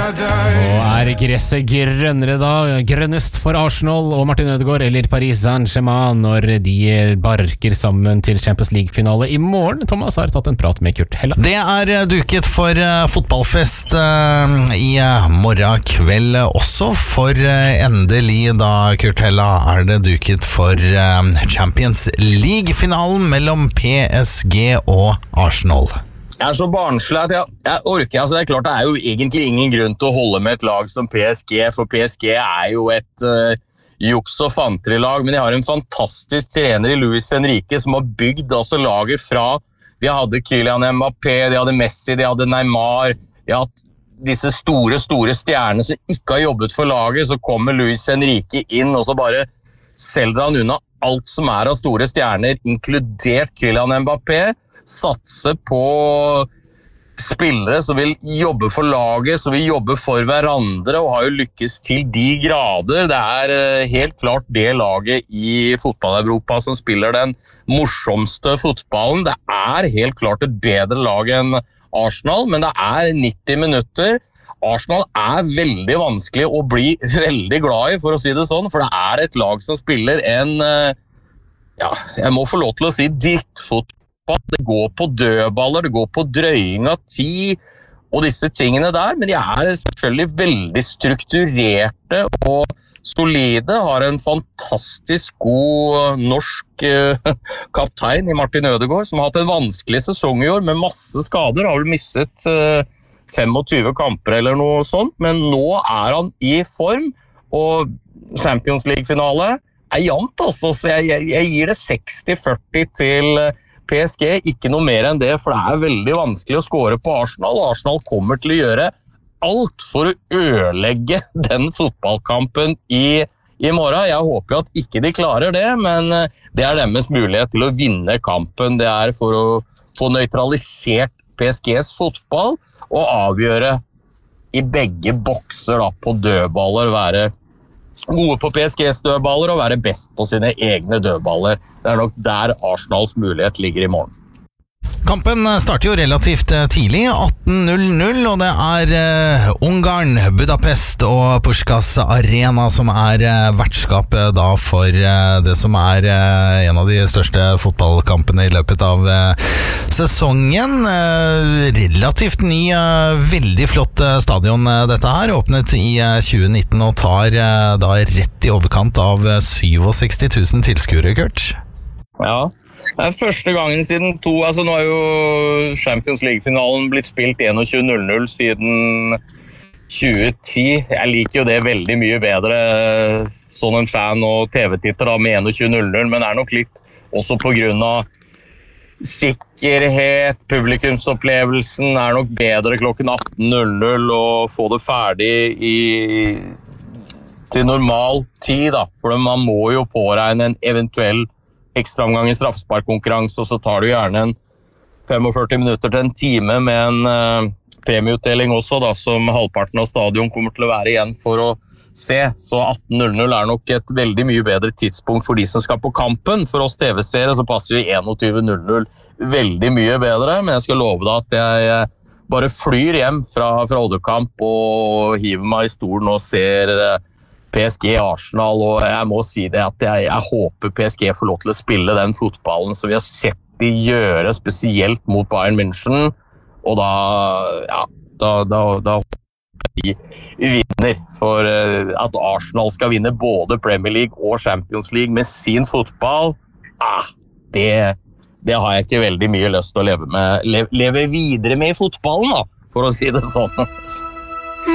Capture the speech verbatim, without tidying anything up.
Og er gresset grønnere da, grønnest for Arsenal og Martin Ødegaard eller Paris Saint-Germain når de barker sammen til Champions League-finale i morgen? Thomas har tatt en prat med Kurt Hella. Det er duket for fotballfest i morgen kveld også, for endelig da, Kurt Hella, er det duket for Champions League-finalen mellom P S G og Arsenal. Jeg er så barnslig at jeg, jeg orker, altså det er klart det er jo egentlig ingen grunn til å holde med et lag som P S G, for P S G er jo et uh, juks og fanteri lag, men de har en fantastisk trener i Luis Enrique som har bygd altså laget fra, de hadde Kylian Mbappé, de hadde Messi, de hadde Neymar, de hadde disse store, store stjernene som ikke har jobbet for laget, så kommer Luis Enrique inn og så bare selger han unna alt som er av store stjerner, inkludert Kylian Mbappé, satse på spillere som vil jobbe for laget, som vil jobbe for hverandre og har jo lykkes til de grader. Det er helt klart det laget i fotball-Europa som spiller den morsomste fotballen. Det er helt klart et bedre lag enn Arsenal, men det er nitti minutter. Arsenal er veldig vanskelig å bli veldig glad i, for å si det sånn, for det er et lag som spiller en, ja, jeg må få lov til å si drittfotball. Det går på dødballer, det går på drøying av tid og disse tingene der, men de er selvfølgelig veldig strukturerte og solide, har en fantastisk god norsk uh, kaptein i Martin Ødegaard, som har hatt en vanskelig sesong i år med masse skader, har vel mistet uh, tjuefem kamper eller noe sånt, men nå er han i form, og Champions League-finale er jevnt også, så jeg, jeg, jeg gir det seksti førti til uh, P S G, ikke noe mer enn det, for det er veldig vanskelig å score på Arsenal, og Arsenal kommer til å gjøre alt for å ødelegge den fotballkampen i, i morgen. Jeg håper jo at ikke de klarer det, men det er deres mulighet til å vinne kampen. Det er for å få nøytralisert P S G's fotball og avgjøre i begge bokser da, på dødballer, være gode på P S G's dødballer og være best på sine egne dødballer. Det er nok der Arsenals mulighet ligger i morgen. Kampen starter jo relativt tidlig, atten null null, og det er uh, Ungarn, Budapest og Puskás Arena som er uh, vertskapet da for uh, det som er uh, en av de største fotballkampene i løpet av uh, sesongen. Uh, relativt ny, uh, veldig flott uh, stadion uh, dette her, åpnet i uh, tjue nitten og tar uh, da rett i overkant av uh, sekstisju tusen tilskuere, Kurt. Ja, det er første gangen siden to, altså nå har jo Champions League-finalen blitt spilt tjueen null null siden tjue ti. Jeg liker jo det veldig mye bedre som en fan og T V-titter da med tjueen null null, men det er nok litt også på grunn av sikkerhet, publikumsopplevelsen er nok bedre klokken atten null null og få det ferdig i, til normal tid da, for man må jo påregne en eventuell ekstraomgang i straffesparkkonkurranse, og så tar du gjerne en førtifem minutter til en time med en uh, premieutdeling også, da, som halvparten av stadion kommer til å være igjen for å se. Så atten null null er nok et veldig mye bedre tidspunkt for de som skal på kampen. For oss T V-seere så passer jo tjueen null null veldig mye bedre, men jeg skal love deg at jeg bare flyr hjem fra, fra Oddekamp og hiver meg i stolen og ser uh, P S G Arsenal, og jeg må si det at jeg, jeg håper P S G får lov til å spille den fotballen som vi har sett de gjøre, spesielt mot Bayern München, og da, ja, da, da, da håper vi vinner, for at Arsenal skal vinne både Premier League og Champions League med sin fotball, ah, det, det har jeg ikke veldig mye lyst til å leve, med, leve, leve videre med i fotballen da, for å si det sånn.